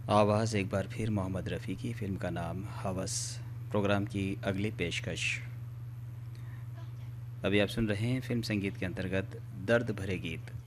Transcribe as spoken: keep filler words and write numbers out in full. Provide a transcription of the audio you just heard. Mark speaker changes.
Speaker 1: आवाज़ एक बार फिर मोहम्मद रफ़ी की। फ़िल्म का नाम हवस। प्रोग्राम की अगली पेशकश। अभी आप सुन रहे हैं फ़िल्म संगीत के अंतर्गत दर्द भरे गीत।